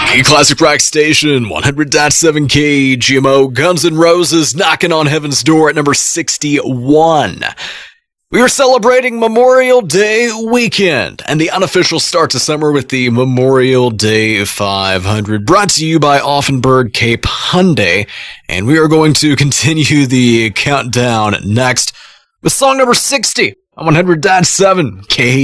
The Classic Rock Station, 100.7 KGMO, Guns N' Roses knocking on heaven's door at number 61. We are celebrating Memorial Day weekend and the unofficial start to summer with the Memorial Day 500, brought to you by Offenburg Cape Hyundai. And we are going to continue the countdown next with song number 60 on 100.7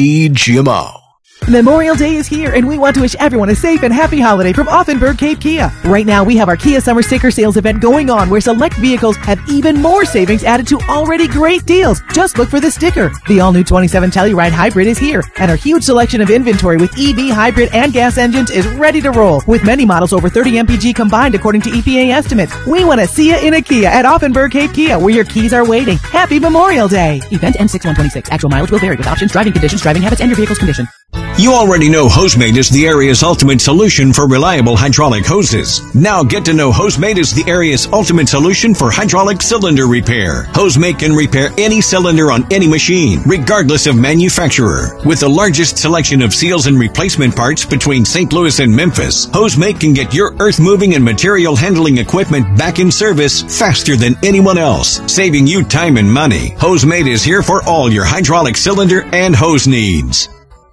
KGMO. Memorial Day is here, and we want to wish everyone a safe and happy holiday from Offenburg Cape Kia. Right now, we have our Kia Summer Sticker Sales event going on, where select vehicles have even more savings added to already great deals. Just look for the sticker. The all-new 27 Telluride Hybrid is here, and our huge selection of inventory with EV, hybrid, and gas engines is ready to roll. With many models over 30 mpg combined, according to EPA estimates. We want to see you in a Kia at Offenburg Cape Kia, where your keys are waiting. Happy Memorial Day! Event ends 6/1/26. Actual mileage will vary with options, driving conditions, driving habits, and your vehicle's condition. You already know Hosemate is the area's ultimate solution for reliable hydraulic hoses. Now get to know Hosemate is the area's ultimate solution for hydraulic cylinder repair. Hosemate can repair any cylinder on any machine, regardless of manufacturer. With the largest selection of seals and replacement parts between St. Louis and Memphis, Hosemate can get your earth-moving and material handling equipment back in service faster than anyone else, saving you time and money. Hosemate is here for all your hydraulic cylinder and hose needs.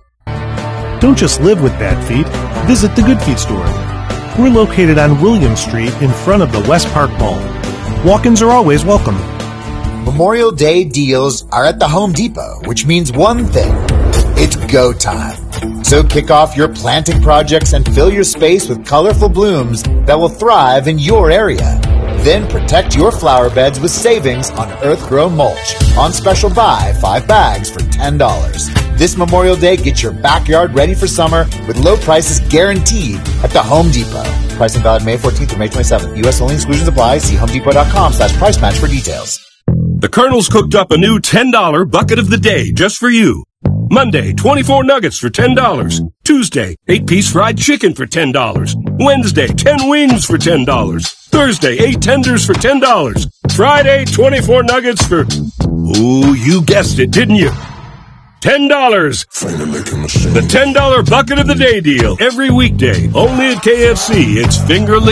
Don't just live with bad feet. Visit the Good Feet store. We're located on William Street in front of the West Park Mall. Walk-ins are always welcome. Memorial Day deals are at the Home Depot, which means one thing. It's go time. So kick off your planting projects and fill your space with colorful blooms that will thrive in your area. Then protect your flower beds with savings on earth-grown mulch. On special buy, 5 bags for $10. This Memorial Day, get your backyard ready for summer with low prices guaranteed at the Home Depot. Pricing valid May 14th through May 27th. U.S. only, exclusions apply. See homedepot.com/price match for details. The Colonel's cooked up a new $10 bucket of the day just for you. Monday, 24 nuggets for $10. Tuesday, 8-piece fried chicken for $10. Wednesday, 10 wings for $10. Thursday, 8 tenders for $10. Friday, 24 nuggets for... Ooh, you guessed it, didn't you? $10. The $10 bucket of the day deal. Every weekday, only at KFC. It's finger